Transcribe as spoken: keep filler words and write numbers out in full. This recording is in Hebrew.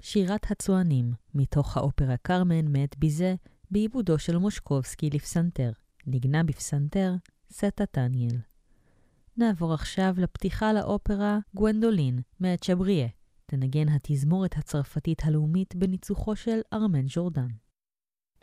שירת הצוענים, מתוך האופרה קרמן מאת ביזה, בעיבודו של מושקובסקי לפסנתר, נגנה בפסנתר, סטה טניאל. נעבור עכשיו לפתיחה לאופרה גוונדולין מאת שברייה, תנגן התזמורת הצרפתית הלאומית בניצוחו של ארמן ז'ורדן.